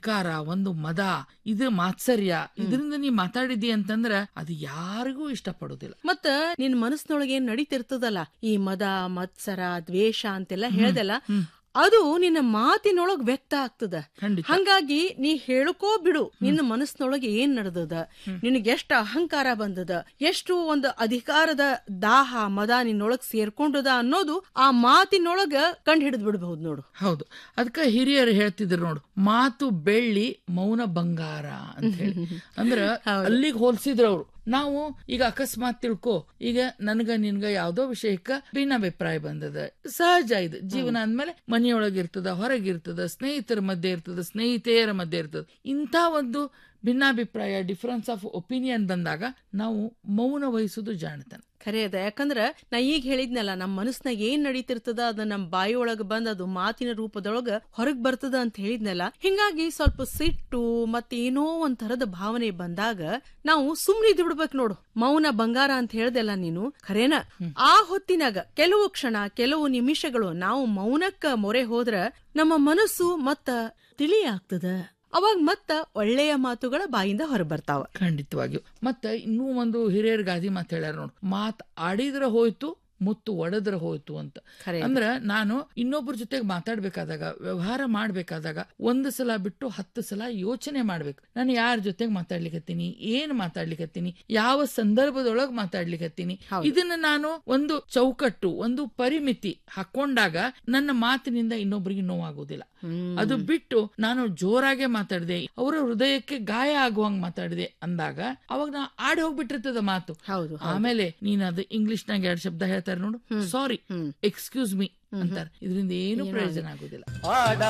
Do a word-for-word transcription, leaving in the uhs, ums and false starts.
ಅಹಂಕಾರ, ಒಂದು ಮದ, ಇದು ಮಾತ್ಸರ್ಯ, ಇದರಿಂದ ನೀ ಮಾತಾಡಿದಿ ಅಂತಂದ್ರ ಅದು ಯಾರಿಗೂ ಇಷ್ಟ ಪಡುದಿಲ್ಲ. ಮತ್ತ ನಿನ್ ಮನಸ್ಸಿನೊಳಗೆ ಏನ್ ನಡೀತಿರ್ತದಲ್ಲ, ಈ ಮದ, ಮತ್ಸರ, ದ್ವೇಷ ಅಂತೆಲ್ಲ ಹೇಳ್ದಲ್ಲ, ಅದು ನಿನ್ನ ಮಾತಿನೊಳಗ್ ವ್ಯಕ್ತ ಆಗ್ತದ. ಹಂಗಾಗಿ ನೀ ಹೇಳ್ಕೋ ಬಿಡು, ನಿನ್ನ ಮನಸ್ಸಿನೊಳಗೆ ಏನ್ ನಡೆದದ, ನಿನಗೆ ಎಷ್ಟು ಅಹಂಕಾರ ಬಂದದ, ಎಷ್ಟು ಒಂದು ಅಧಿಕಾರದ ದಾಹ, ಮದ ನಿನ್ನೊಳಗ್ ಸೇರ್ಕೊಂಡದ ಅನ್ನೋದು ಆ ಮಾತಿನೊಳಗ ಕಂಡು ಹಿಡಿದ್ ಬಿಡಬಹುದು ನೋಡು. ಹೌದು, ಅದಕ್ಕ ಹಿರಿಯರು ಹೇಳ್ತಿದ್ರು ನೋಡು, ಮಾತು ಬೆಳ್ಳಿ, ಮೌನ ಬಂಗಾರ ಅಂತ ಹೇಳಿ. ಅಂದ್ರ ಅಲ್ಲಿಗೆ ಹೋಲ್ಸಿದ್ರು ಅವ್ರು. ನಾವು ಈಗ ಅಕಸ್ಮಾತ್ ತಿಳ್ಕೊ, ಈಗ ನನ್ಗ ನಿನ್ಗ ಯಾವ್ದೋ ವಿಷಯಕ್ಕ ಭಿನ್ನಾಭಿಪ್ರಾಯ ಬಂದದ, ಸಹಜ. ಇದು ಜೀವನ ಅಂದ್ಮೇಲೆ ಮನೆಯೊಳಗಿರ್ತದ, ಹೊರಗಿರ್ತದ, ಸ್ನೇಹಿತರ ಮಧ್ಯೆ ಇರ್ತದ, ಸ್ನೇಹಿತೆಯರ ಮಧ್ಯೆ ಇರ್ತದ. ಇಂಥ ಒಂದು ಭಿನ್ನಾಭಿಪ್ರಾಯ, ಡಿಫರೆನ್ಸ್ ಆಫ್ ಒಪಿನಿಯನ್ ಬಂದಾಗ ನಾವು ಮೌನ ವಹಿಸುದು ಜಾಣತನ. ಖರೆ ಅದ. ಯಾಕಂದ್ರ ನಾ ಈಗ ಹೇಳಿದ್ನಲ್ಲ, ನಮ್ ಮನಸ್ನಾಗ ಏನ್ ನಡೀತಿರ್ತದ ಅದ ನಮ್ ಬಾಯಿ ಒಳಗ ಬಂದ್ ಅದು ಮಾತಿನ ರೂಪದೊಳಗ ಹೊರಗ್ ಬರ್ತದ ಅಂತ ಹೇಳಿದ್ನಲ್ಲ. ಹಿಂಗಾಗಿ ಸ್ವಲ್ಪ ಸಿಟ್ಟು ಮತ್ತೆ ಏನೋ ಒಂದ್ ತರದ ಭಾವನೆ ಬಂದಾಗ ನಾವು ಸುಮ್ನೆ ಇದ್ದು ಬಿಡ್ಬೇಕು ನೋಡು. ಮೌನ ಬಂಗಾರ ಅಂತ ಹೇಳ್ದೆಲ್ಲ ನೀನು, ಖರೇನ ಆ ಹೊತ್ತಿನಾಗ ಕೆಲವು ಕ್ಷಣ, ಕೆಲವು ನಿಮಿಷಗಳು ನಾವು ಮೌನಕ್ಕ ಮೊರೆ ಹೋದ್ರ ನಮ್ಮ ಮನಸ್ಸು ಮತ್ತ ತಿಳಿ ಆಗ್ತದ. ಅವಾಗ ಮತ್ತ ಒಳ್ಳೆಯ ಮಾತುಗಳ ಬಾಯಿಂದ ಹೊರಬರ್ತಾವ. ಖಂಡಿತವಾಗಿಯೂ. ಮತ್ತ ಇನ್ನೂ ಒಂದು ಹಿರಿಯರ್ ಗಾದಿ ಮಾತು ಹೇಳ್ಯಾರ ನೋಡು, ಮಾತ್ ಆಡಿದ್ರ ಹೋಯ್ತು, ಮುತ್ತು ಒಡೆದ್ರ ಹೋಯ್ತು ಅಂತ. ಅಂದ್ರ ನಾನು ಇನ್ನೊಬ್ಬರ ಜೊತೆಗೆ ಮಾತಾಡ್ಬೇಕಾದಾಗ, ವ್ಯವಹಾರ ಮಾಡ್ಬೇಕಾದಾಗ ಒಂದು ಸಲ ಬಿಟ್ಟು ಹತ್ತು ಸಲ ಯೋಚನೆ ಮಾಡ್ಬೇಕು. ನಾನು ಯಾರ ಜೊತೆಗೆ ಮಾತಾಡ್ಲಿಕತ್ತೀನಿ, ಏನ್ ಮಾತಾಡ್ಲಿಕತ್ತೀನಿ, ಯಾವ ಸಂದರ್ಭದೊಳಗ್ ಮಾತಾಡ್ಲಿಕತ್ತೀನಿ. ಇದನ್ನ ನಾನು ಒಂದು ಚೌಕಟ್ಟು, ಒಂದು ಪರಿಮಿತಿ ಹಾಕೊಂಡಾಗ ನನ್ನ ಮಾತಿನಿಂದ ಇನ್ನೊಬ್ರಿಗೆ ನೋವಾಗುದಿಲ್ಲ. ಅದು ಬಿಟ್ಟು ನಾನು ಜೋರಾಗೆ ಮಾತಾಡಿದೆ, ಅವರ ಹೃದಯಕ್ಕೆ ಗಾಯ ಆಗುವಂಗ್ ಮಾತಾಡಿದೆ ಅಂದಾಗ ಅವಾಗ ನಾ ಆಡಿ ಹೋಗ್ಬಿಟ್ಟಿರ್ತದ ಮಾತು. ಆಮೇಲೆ ನೀನ್ ಅದು ಇಂಗ್ಲಿಷ್ ನಾಗ ಎರಡ್ ಶಬ್ದ ಹೇಳ್ತಾರೆ ನೋಡು, ಸಾರಿ, ಎಕ್ಸ್ಕ್ಯೂಸ್ ಮಿ ಅಂತಾರೆ. ಇದರಿಂದ ಏನು ಪ್ರಯೋಜನ ಆಗುದಿಲ್ಲ.